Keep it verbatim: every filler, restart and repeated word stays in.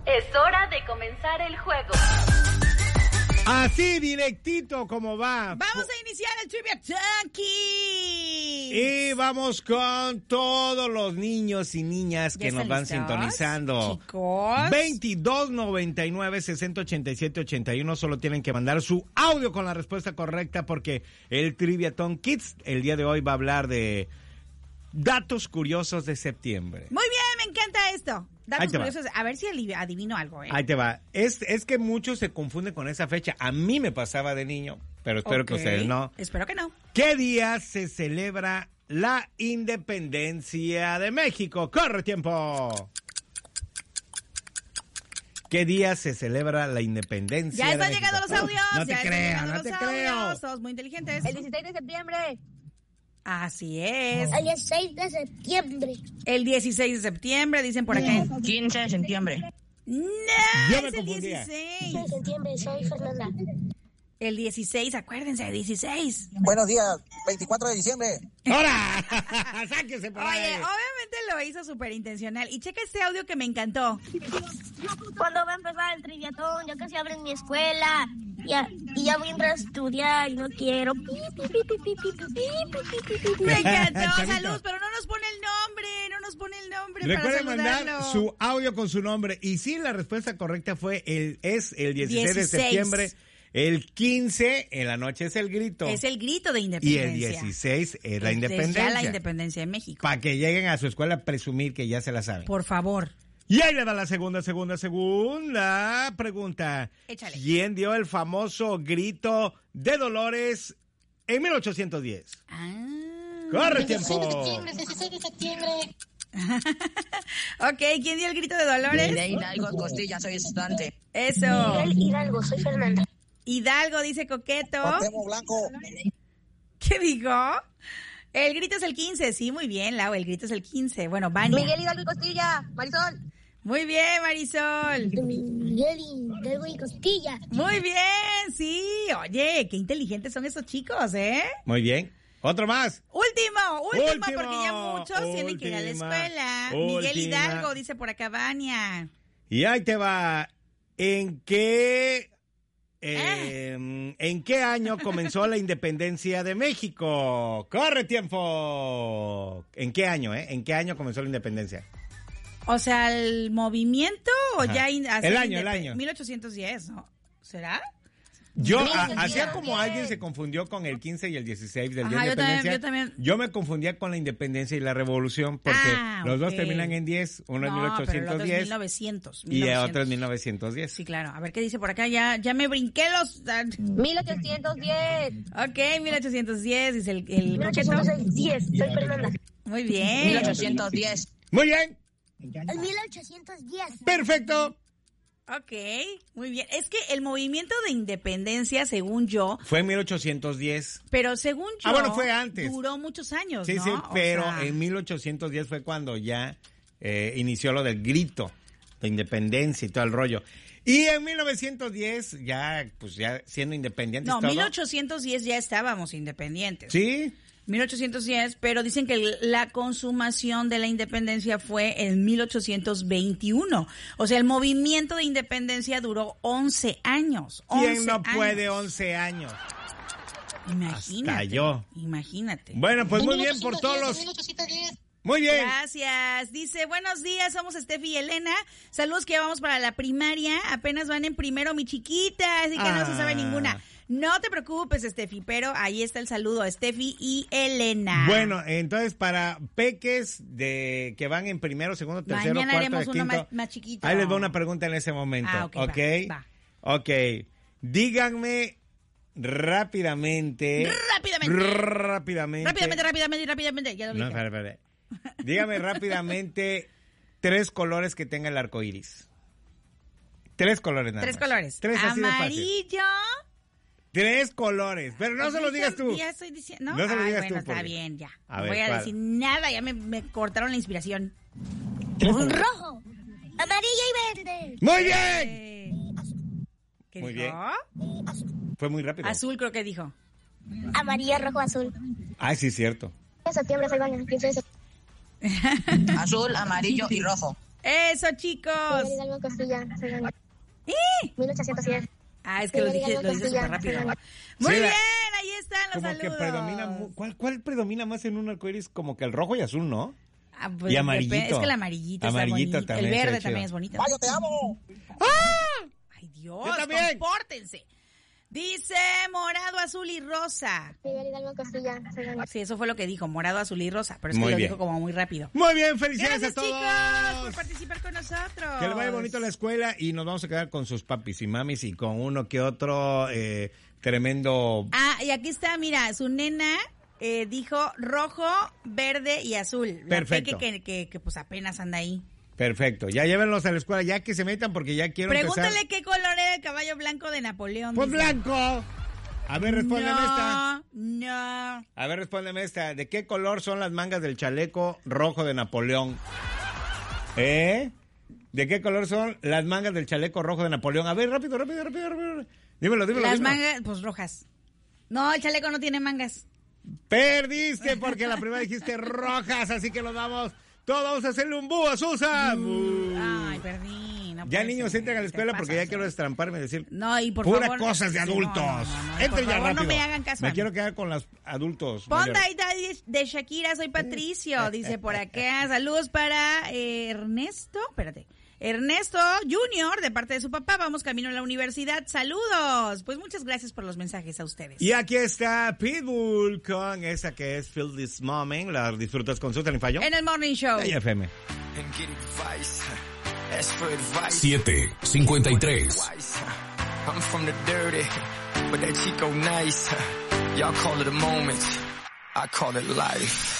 Es hora de comenzar el juego. Así directito como va. Vamos a iniciar el Trivia Talkie. Y vamos con todos los niños y niñas que nos van listos, sintonizando. Chicos. veintidós noventa y nueve, sesenta ochenta y siete ochenta y uno. Solo tienen que mandar su audio con la respuesta correcta porque el Triviaton Kids el día de hoy va a hablar de datos curiosos de septiembre. Muy bien, me encanta esto. Datos va. curiosos. A ver si adivino algo, ¿eh? Ahí te va. Es, es que muchos se confunden con esa fecha. A mí me pasaba de niño, pero espero Ok. que ustedes no. Espero que no. ¿Qué día se celebra la independencia de México? ¡Corre tiempo! ¿Qué día se celebra la independencia Ya de están México? llegando los audios. No te ya están creo, llegando no te los creo. audios. Todos muy inteligentes. El dieciséis de septiembre. Así es. El dieciséis de septiembre. El dieciséis de septiembre, dicen por acá. quince de septiembre. No, Yo me es el confundía. dieciséis. de septiembre, soy Fernanda. El dieciséis, acuérdense, dieciséis. Buenos días, veinticuatro de diciembre. ¡Ahora! ¡Sáquese por Oye, ahí! obviamente lo hizo súper intencional. Y checa este audio que me encantó. ¿Cuándo va a empezar el triviatón? Ya casi abren mi escuela. Ya, y ya voy a entrar a estudiar y no quiero. Pi, pi, pi, pi, pi, pi, pi, pi, pi, pi. Me encantó, Chavito. Salud, pero no nos pone el nombre, no nos pone el nombre Recuerden para mandar saludarlo. su audio con su nombre. Y sí, la respuesta correcta fue el es el dieciséis de dieciséis. septiembre. El quince en la noche es el grito. Es el grito de Y independencia. el dieciséis es la Es independencia. ya la independencia de México. Para que lleguen a su escuela a presumir que ya se la saben. Por favor. Y ahí le va la segunda, segunda, segunda pregunta. Échale. ¿Quién dio el famoso grito de Dolores en mil ochocientos diez? Ah. ¡Corre tiempo! dieciséis de septiembre. Ok, ¿quién dio el grito de Dolores? De Hidalgo Costilla, soy estudiante. Eso. Miguel Hidalgo, soy Fernanda. Hidalgo, dice Coqueto. Cuauhtémoc Blanco. ¿Qué dijo? El grito es el quince. Sí, muy bien, Lau, el grito es el quince. Bueno, Vania. Miguel Hidalgo y Costilla. Marisol. Muy bien, Marisol. Miguel Hidalgo y Costilla. Muy bien, sí. Oye, qué inteligentes son esos chicos, ¿eh? Muy bien. Otro más. Último, último, Último, porque ya muchos tienen que ir a la última, escuela. Miguel última. Hidalgo, dice por acá Vania. Y ahí te va. ¿En qué, eh, ¿en qué año comenzó la independencia de México? ¡Corre tiempo! ¿En qué año, eh? ¿En qué año comenzó la independencia? O sea, ¿el movimiento o Ajá. ya... in- así El año, el indep- año. mil ochocientos diez, ¿no? ¿Será? Yo, Sí, a- sí, hacía sí. como alguien se confundió con el quince y el dieciséis del Día Ajá, de yo también, Independencia. yo también. Yo me confundía con la independencia y la revolución porque Ah, los dos ok. terminan en diez, uno es No, pero el otro es mil ochocientos diez mil novecientos. y el otro es mil novecientos diez. Sí, claro. A ver qué dice por acá. Ya, ya me brinqué los... mil ochocientos diez. Ok, mil ochocientos diez, dice el, el mil Coqueto. ochocientos diez. Soy Fernanda. Muy bien. mil ochocientos diez. Muy bien, El mil ochocientos diez. perfecto. Ok, muy bien. Es que el movimiento de independencia, según yo, Fue en mil ochocientos diez. pero según yo... Ah, bueno, fue antes. Duró muchos años, Sí, ¿no? sí, O pero sea, en mil ochocientos diez fue cuando ya eh, inició lo del grito de independencia y todo el rollo. Y en mil novecientos diez, ya, pues ya siendo independientes No, todo. mil ochocientos diez ya estábamos independientes. Sí, mil ochocientos diez, pero dicen que la consumación de la independencia fue en mil ochocientos veintiuno. O sea, el movimiento de independencia duró once años. ¿quién once no puede años. once años? Imagínate. Hasta yo. Imagínate. Bueno, pues muy bien por todos los... Muy bien. Gracias. Dice, buenos días, somos Steffi y Elena. Saludos que ya vamos para la primaria. Apenas van en primero, mi chiquita, así que no se sabe Ah. ninguna. No te preocupes, Steffi, pero ahí está el saludo a Steffi y Elena. Bueno, entonces para peques de que van en primero, segundo, tercero, Mañana cuarto, haremos de uno quinto, más, más chiquito. ahí les doy una pregunta en ese momento, Ah, ok, ¿ok? va, Ok, díganme rápidamente. Rápidamente. Rápidamente. Rápidamente, rápidamente, rápidamente. Ya lo No, dije. espera, espera. Dígame rápidamente tres colores que tenga el arco iris. Tres colores nada Tres más. colores. Tres así de fácil. Amarillo. Tres colores, pero no se los digas tú. Ya estoy diciendo. ¿no? No se lo Ay, digas bueno, tú, está porque- bien, ya. A No ver, voy a ¿cuál? decir nada, ya me, me cortaron la inspiración. Un rojo, amarillo y verde. ¡Muy bien! Eh, ¿Qué Muy dijo? Fue muy rápido. Azul creo que dijo. Amarillo, rojo, azul. Ay, sí, cierto. En septiembre soy Vania. quince de septiembre. Azul, amarillo y rojo. Eso, chicos. Hidalgo Costilla, soy Dani. ¿Eh? mil ochocientos diez. Ah, es que lo dije, lo dije súper rápido. Muy Sí, la- bien, ahí están los Como saludos. que predomina, mu- ¿cuál, ¿cuál predomina más en un arcoíris? Como que el rojo y azul, ¿no? Ah, pues, y amarillito. depende, es que el amarillito, Amarillito está bonito. también El está verde chido. también es bonito. Mayo, te amo. Ay, Dios, Yo también. compórtense. Dice morado, azul y rosa. Miguel Hidalgo Costilla, soy Dani. Sí, eso fue lo que dijo, morado, azul y rosa. Pero es Muy que lo bien. dijo como muy rápido. Muy bien, felicidades Gracias, a todos. chicos, por participar con nosotros. Que les vaya bonito a la escuela y nos vamos a quedar con sus papis y mamis y con uno que otro eh, tremendo... Ah, y aquí está, mira, su nena eh, dijo rojo, verde y azul. La Perfecto. Peque que, que, que pues apenas anda ahí. Perfecto, ya llévenlos a la escuela, ya que se metan porque ya quiero Pregúntale empezar... qué color era el caballo blanco de Napoleón. Pues dice. blanco. A ver, respóndeme esta. No, no. A ver, respóndeme esta. ¿De qué color son las mangas del chaleco rojo de Napoleón? ¿Eh? ¿De qué color son las mangas del chaleco rojo de Napoleón? A ver, rápido, rápido, rápido, rápido. Dímelo, dímelo, Las dímelo. mangas, pues rojas. No, el chaleco no tiene mangas. Perdiste porque la primera dijiste rojas, así que nos vamos. Todos vamos a hacerle un búho a Susan. Bú. Ay, perdí. No Ya puede niños ser, entren a la te escuela porque ya pasas, quiero ¿eh? destramparme y decir No, y por pura favor. cosas de sí, no, adultos. no, no, no, Entren por ya favor, rápido. no me hagan caso. a Me mí. quiero quedar con los adultos. Ponte mayores. ahí de, de Shakira, soy Patricio, dice por acá. Saludos para eh, Ernesto, espérate. Ernesto Junior, de parte de su papá, vamos camino a la universidad. Saludos. Pues muchas gracias por los mensajes a ustedes. Y aquí está Pitbull con esa que es Feel This Moment. La disfrutas con Susan y Fallo. En el Morning Show. Ahí F M. siete cincuenta y tres. I'm from the dirty, but that Chico nice. Y'all call it a moment, I call it life.